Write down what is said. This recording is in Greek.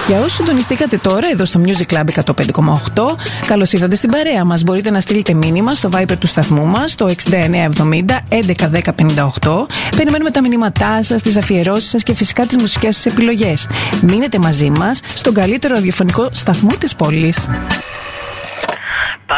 Για όσους συντονιστήκατε τώρα εδώ στο Music Club 105,8, καλώς ήρθατε στην παρέα μας. Μπορείτε να στείλετε μήνυμα στο Viber του σταθμού μας, το 6970 11 10 58. Περιμένουμε τα μηνύματά σας, τις αφιερώσεις σας και φυσικά τις μουσικές σας επιλογές. Μείνετε μαζί μας στον καλύτερο ραδιοφωνικό σταθμό της πόλης.